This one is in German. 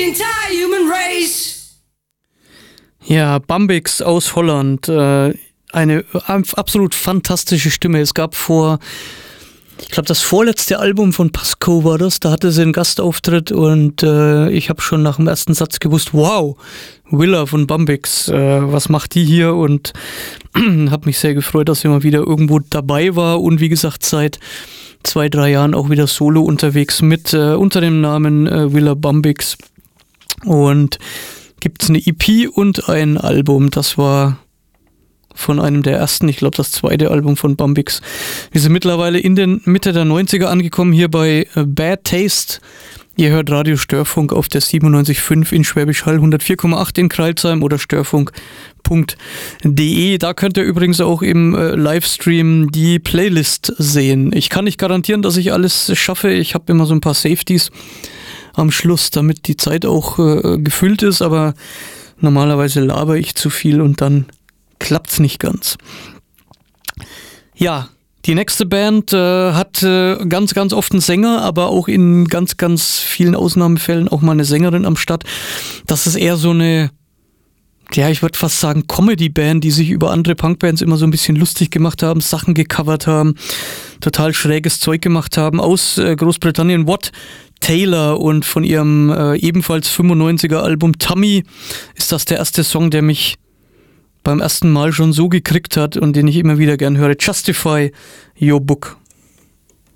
entire human race. Ja, Bambix aus Holland, eine absolut fantastische Stimme. Es gab ich glaube, das vorletzte Album von Pasco war das, da hatte sie einen Gastauftritt und ich habe schon nach dem ersten Satz gewusst, wow, Willa von Bambix, was macht die hier? Und habe mich sehr gefreut, dass sie mal wieder irgendwo dabei war und wie gesagt, seit 2-3 Jahren auch wieder solo unterwegs mit unter dem Namen Willa Bambix. Und gibt es eine EP und ein Album, das war von einem der ersten, ich glaube das zweite Album von Bambix. Wir sind mittlerweile in den Mitte der 90er angekommen, hier bei Bad Taste. Ihr hört Radio Störfunk auf der 97.5 in Schwäbisch Hall, 104,8 in Crailsheim oder störfunk.de. Da könnt ihr übrigens auch im Livestream die Playlist sehen. Ich kann nicht garantieren, dass ich alles schaffe. Ich habe immer so ein paar Safeties am Schluss, damit die Zeit auch gefüllt ist, aber normalerweise laber ich zu viel und dann klappt's nicht ganz. Ja, die nächste Band hat ganz, ganz oft einen Sänger, aber auch in ganz, ganz vielen Ausnahmefällen auch mal eine Sängerin am Start. Das ist eher so eine, ja, ich würde fast sagen Comedy-Band, die sich über andere Punkbands immer so ein bisschen lustig gemacht haben, Sachen gecovert haben, total schräges Zeug gemacht haben. Aus Großbritannien, Wat Taylor, und von ihrem ebenfalls 95er Album Tummy ist das der erste Song, der mich beim ersten Mal schon so gekriegt hat und den ich immer wieder gern höre. Justify Your Book.